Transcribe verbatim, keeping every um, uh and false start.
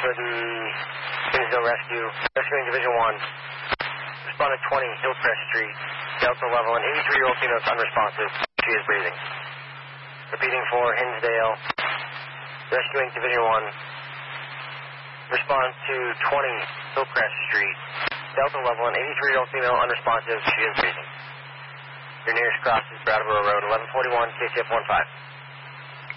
for the Hinsdale Rescue. Rescuing Division one. Responded twenty, Hillcrest Street. Delta level, an eighty-three-year-old female is unresponsive. She is breathing. Repeating for Hinsdale. Rescuing Division one. Respond to twenty, Hillcrest Street. Delta level, an eighty-three-year-old female unresponsive. She is breathing. Your nearest cross is Brattleboro Road, eleven forty-one, K C F one five.